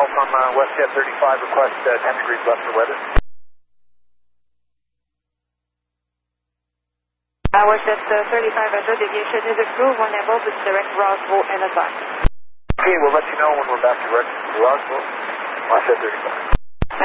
call from WestJet 35, request 10 degrees left for weather. WestJet 35, Roger, deviation is approved, one above with direct Roswell and advance. Okay, we'll let you know when we're back to Roswell, WestJet 35.